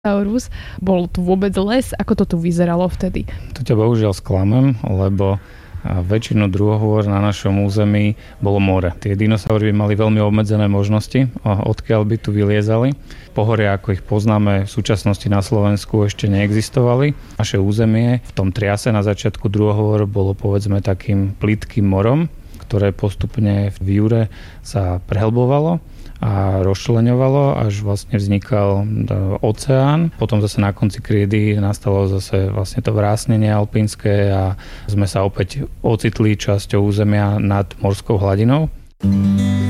Taurus. Bol tu vôbec les? Ako to tu vyzeralo vtedy? Tu ťa bohužiaľ sklamem, lebo väčšinu druhohôr na našom území bolo more. Tie dinosaury by mali veľmi obmedzené možnosti, odkiaľ by tu vyliezali. Pohoria, ako ich poznáme v súčasnosti na Slovensku, ešte neexistovali. Naše územie v tom triase na začiatku druhohôr bolo povedzme takým plytkým morom, ktoré postupne v jure sa prehlbovalo a rozčleňovalo, až vlastne vznikal oceán. Potom zase na konci krídy nastalo zase vlastne to vrásnenie alpínske a sme sa opäť ocitli časťou územia nad morskou hladinou.